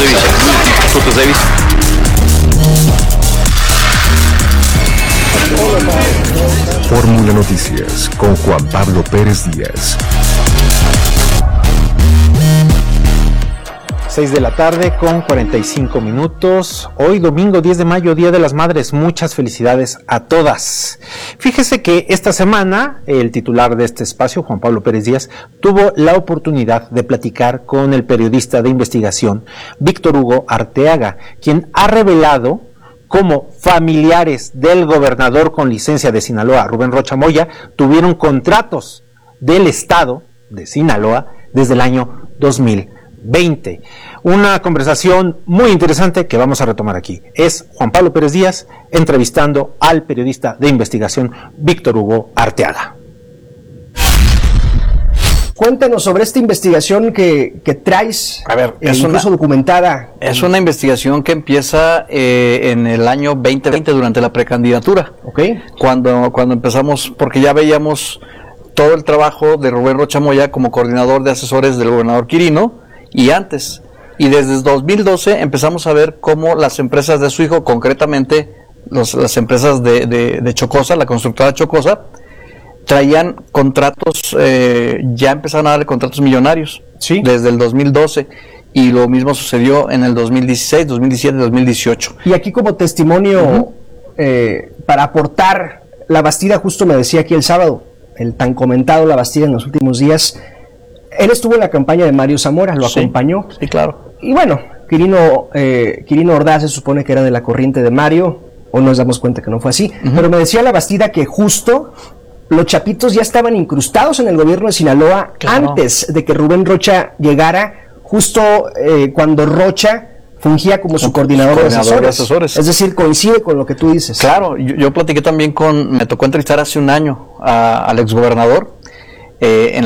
puntos de vista. Fórmula Noticias con Juan Pablo Pérez Díaz. 6 de la tarde con 45 minutos. Hoy domingo 10 de mayo, Día de las Madres. Muchas felicidades a todas. Fíjese que esta semana el titular de este espacio, Juan Pablo Pérez Díaz, tuvo la oportunidad de platicar con el periodista de investigación Víctor Hugo Arteaga, quien ha revelado cómo familiares del gobernador con licencia de Sinaloa, Rubén Rocha Moya, tuvieron contratos del estado de Sinaloa desde el año 2020. Una conversación muy interesante que vamos a retomar aquí. Es Juan Pablo Pérez Díaz entrevistando al periodista de investigación Víctor Hugo Arteaga. Cuéntanos sobre esta investigación que traes, incluso documentada. Es una investigación que empieza en el año 2020 durante la precandidatura. Okay. Cuando empezamos, porque ya veíamos todo el trabajo de Rubén Rocha Moya como coordinador de asesores del gobernador Quirino y antes. Y desde 2012 empezamos a ver cómo las empresas de su hijo, concretamente las empresas de Chocosa, la constructora Chocosa, traían contratos, ya empezaron a darle contratos millonarios, ¿sí?, desde el 2012, y lo mismo sucedió en el 2016, 2017, 2018. Y aquí como testimonio, para aportar, La Bastida, justo me decía aquí el sábado, el tan comentado La Bastida en los últimos días, él estuvo en la campaña de Mario Zamora, lo acompañó. Sí, claro. Y bueno, Quirino Ordaz se supone que era de la corriente de Mario, o nos damos cuenta que no fue así, pero me decía La Bastida que justo los chapitos ya estaban incrustados en el gobierno de Sinaloa, claro, antes de que Rubén Rocha llegara, justo cuando Rocha fungía como su coordinador de asesores. Es decir, coincide con lo que tú dices. Claro, yo platiqué también me tocó entrevistar hace un año al exgobernador en